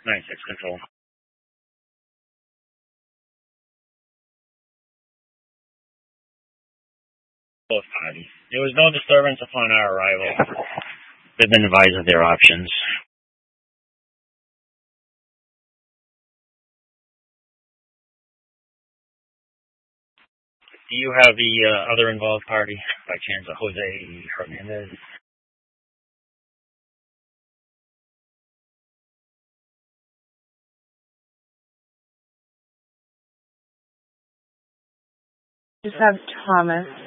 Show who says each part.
Speaker 1: 9-6 control. Both parties. There was no disturbance upon our arrival. They've been advised of their options. Do you have the other involved party, by chance, Jose Hernandez?
Speaker 2: Just have Thomas.